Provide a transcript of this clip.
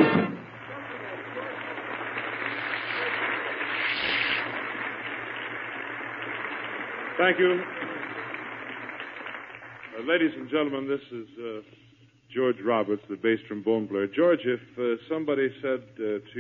Thank you. Ladies and gentlemen, this is George Roberts, the bass trombone player. George, if somebody said to